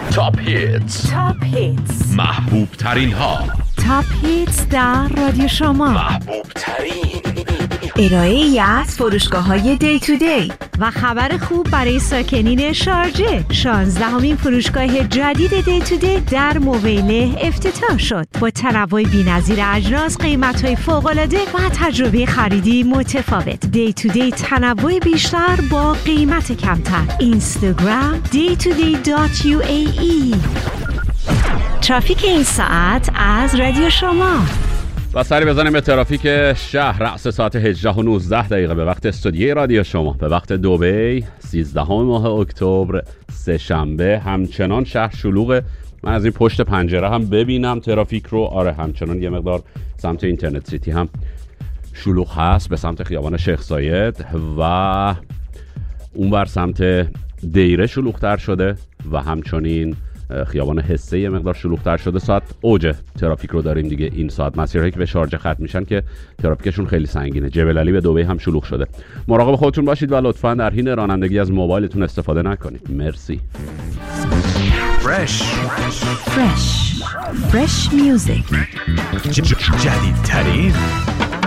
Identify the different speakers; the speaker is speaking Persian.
Speaker 1: تاپ هیتز محبوب ترین ها.
Speaker 2: تاپ هیتز در رادیو شما.
Speaker 1: محبوب ترین
Speaker 2: ارائه‌ای از فروشگاه‌های دی تو دی و خبر خوب برای ساکنین شارجه. 16مین فروشگاه جدید دی تو دی در مویله افتتاح شد. با تنوع بی‌نظیر اجناس، قیمت‌های فوق‌العاده و تجربه خریدی متفاوت. دی تو دی تنوع بیشتر با قیمت کمتر. اینستاگرام day2day.uae. ترافیک این ساعت از رادیو شما.
Speaker 3: و سری بزنیم به ترافیک شهر. رأس ساعت 18:19 به وقت استودیوی رادیو شما، به وقت دبی 13 ماه اکتبر سه‌شنبه. همچنان شهر شلوغه. من از این پشت پنجره هم ببینم ترافیک رو. آره همچنان یه مقدار سمت اینترنت سیتی هم شلوغ هست، به سمت خیابان شیخ زاید و اونور سمت دیره شلوغ‌تر شده و همچنین خیابان حسه یه مقدار شلوغ‌تر شده. ساعت اوج ترافیک رو داریم دیگه این ساعت. مسیرهایی که به شارجه ختم میشن که ترافیکشون خیلی سنگینه. جبل علی به دبی هم شلوغ شده. مراقب خودتون باشید و لطفاً در حین رانندگی از موبایلتون استفاده نکنید. مرسی.
Speaker 2: فرش میوزیک.
Speaker 1: جدیدترین